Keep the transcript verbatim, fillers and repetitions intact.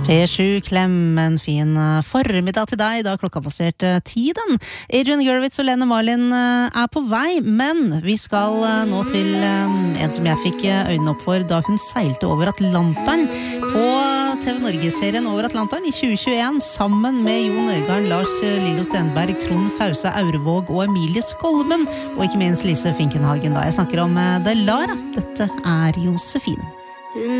P sju Klem, en fin formiddag til deg, da klokka passert tiden. Adrian Gurwitz og Lene Marlin er på vei, men vi skal nå til en som jeg fikk øynene opp for da hun seilte over Atlanteren på T V Norge-serien Over Atlanteren i tjue tjueen, sammen med Jon Øigarden, Lars Lillo Stenberg, Trond Fause Aurevåg og Emilie Skolmen, og ikke minst Lise Finkenhagen da. Jeg snakker om Delara. Dette er Josefin.